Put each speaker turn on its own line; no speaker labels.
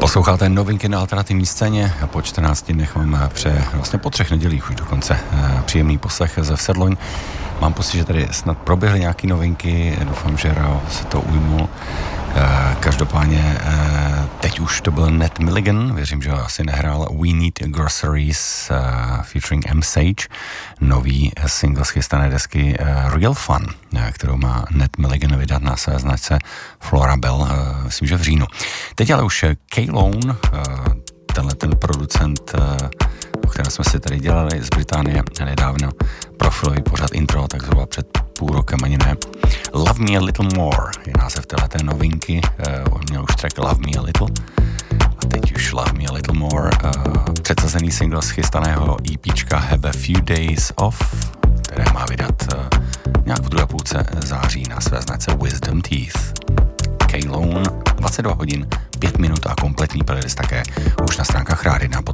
Posloucháte novinky na alternativní scéně a po 14 dnech vám vlastně po 3 nedělích už dokonce příjemný poslech ze Vsedloň. Mám pocit, že tady snad proběhly nějaké novinky, doufám, že Rao se to ujmul. Každopádně teď už to byl Ned Milligan, věřím, že ho asi nehrál We Need Groceries featuring M. Sage, nový single z chystané desky Real Fun, kterou má Ned Milligan vydat na své značce Flora Bell, myslím, že v říjnu. Teď ale už K-Lone, tenhle ten producent, o kterém jsme si tady dělali z Británie nedávno, profilový pořad intro, tak zhruba před půl rokem, ani ne. Love Me a Little More je název téhleté novinky, on měl už track Love Me a Little a teď už Love Me a Little More, předsazený single z chystaného EPčka Have a Few Days Off, které má vydat nějak v druhé půlce září na své značce Wisdom Teeth. K-Lone, 22 hodin, 5 minut a kompletní playlist také už na stránkách Rádia.